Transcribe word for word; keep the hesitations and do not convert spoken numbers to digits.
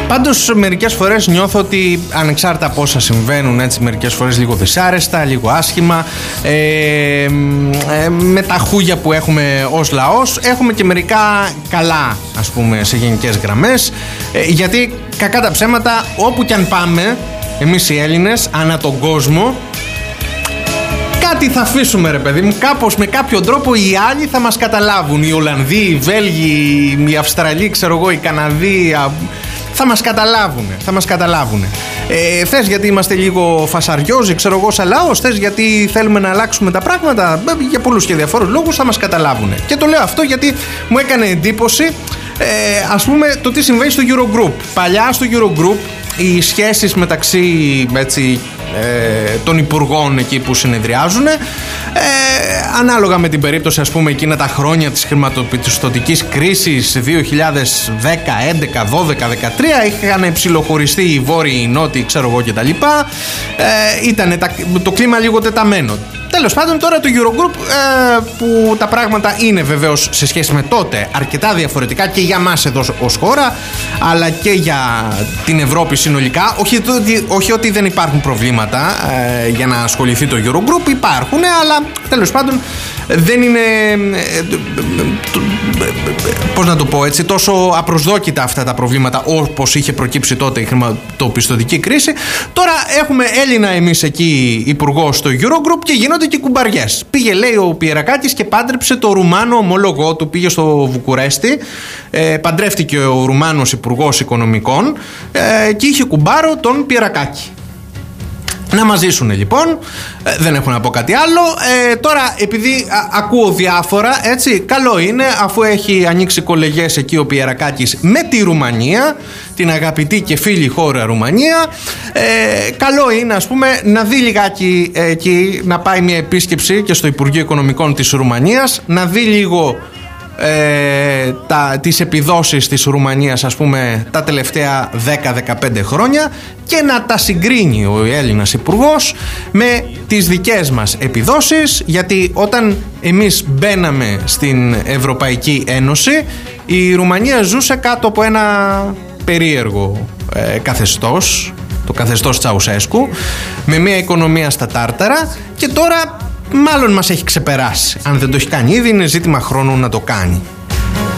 Πάντως μερικές φορές νιώθω ότι ανεξάρτητα από όσα συμβαίνουν, έτσι μερικές φορές λίγο δυσάρεστα, λίγο άσχημα, ε, ε, με τα χούγια που έχουμε ως λαός, έχουμε και μερικά καλά, ας πούμε, σε γενικές γραμμές, ε, γιατί κακά τα ψέματα, όπου κι αν πάμε εμείς οι Έλληνες ανά τον κόσμο, κάτι θα αφήσουμε, ρε παιδί μου, κάπως με κάποιο τρόπο οι άλλοι θα μας καταλάβουν. Οι Ολλανδοί, οι Βέλγοι, οι Αυστραλοί, ξέρω εγώ, οι Καναδοί, θα μας καταλάβουν, θα μας καταλάβουν. Ε, θες γιατί είμαστε λίγο φασαριόζοι, ξέρω εγώ, σαν λαός, θες γιατί θέλουμε να αλλάξουμε τα πράγματα, για πολλούς και διαφόρους λόγους θα μας καταλάβουν. Και το λέω αυτό γιατί μου έκανε εντύπωση, ε, ας πούμε, το τι συμβαίνει στο Eurogroup. Παλιά στο Eurogroup οι σχέσεις μεταξύ, έτσι, ε, των υπουργών εκεί που συνεδριάζουν, ε, ανάλογα με την περίπτωση, ας πούμε, εκείνα τα χρόνια της χρηματοπιστωτικής κρίσης δύο χιλιάδες δέκα, έντεκα, δώδεκα, δεκατρία, είχαν ψιλοχωριστεί οι βόρειοι, οι νότιοι, ξέρω εγώ κτλ. Ε, ήταν το κλίμα λίγο τεταμένο. Τέλος πάντων, τώρα το Eurogroup, ε, που τα πράγματα είναι βεβαίως σε σχέση με τότε αρκετά διαφορετικά και για μας εδώ ως χώρα, αλλά και για την Ευρώπη συνολικά. Όχι, όχι ότι δεν υπάρχουν προβλήματα ε, για να ασχοληθεί το Eurogroup, υπάρχουν, αλλά τέλος πάντων δεν είναι, ε, πώς να το πω έτσι, τόσο απροσδόκητα αυτά τα προβλήματα όπως είχε προκύψει τότε η χρηματοπιστωτική κρίση. Τώρα έχουμε Έλληνα εμείς εκεί υπουργό στο Eurogroup και γίνονται και κουμπαριές. Πήγε, λέει, ο Πιερακάκης και πάντρεψε το Ρουμάνο ομόλογό του, πήγε στο Βουκουρέστι, ε, παντρεύτηκε ο Ρουμάνος υπουργός οικονομικών, ε, και είχε κουμπάρο τον Πιερακάκη. Να μας ζήσουνε λοιπόν, ε, δεν έχω να πω κάτι άλλο. ε, Τώρα επειδή α, ακούω διάφορα, έτσι, καλό είναι, αφού έχει ανοίξει κολεγιές εκεί ο Πιερακάκης με τη Ρουμανία, την αγαπητή και φίλη χώρα Ρουμανία, ε, καλό είναι, ας πούμε, να δει λιγάκι ε, εκεί, να πάει μια επίσκεψη και στο Υπουργείο Οικονομικών της Ρουμανίας, να δει λίγο Ε, τα, τις επιδόσεις της Ρουμανίας, ας πούμε, τα τελευταία δέκα με δεκαπέντε χρόνια και να τα συγκρίνει ο Έλληνας υπουργός με τις δικές μας επιδόσεις, γιατί όταν εμείς μπαίναμε στην Ευρωπαϊκή Ένωση η Ρουμανία ζούσε κάτω από ένα περίεργο ε, καθεστώς, το καθεστώς Τσαουσέσκου, με μια οικονομία στα τάρταρα, και τώρα μάλλον μας έχει ξεπεράσει. Αν δεν το έχει κάνει ήδη, είναι ζήτημα χρόνου να το κάνει.